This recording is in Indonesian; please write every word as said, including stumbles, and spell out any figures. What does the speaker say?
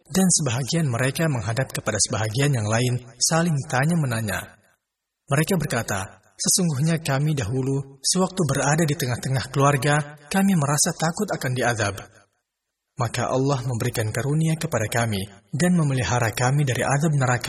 Dan sebahagian mereka menghadap kepada sebahagian yang lain, saling tanya-menanya. Mereka berkata, sesungguhnya kami dahulu, sewaktu berada di tengah-tengah keluarga, kami merasa takut akan diazab. Maka Allah memberikan karunia kepada kami, dan memelihara kami dari azab neraka.